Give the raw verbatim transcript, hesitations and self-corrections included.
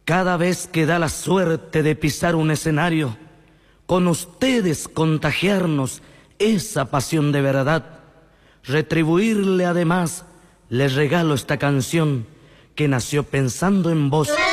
Cada vez que da la suerte de pisar un escenario, con ustedes contagiarnos esa pasión de verdad, retribuirle además, les regalo esta canción que nació pensando en vos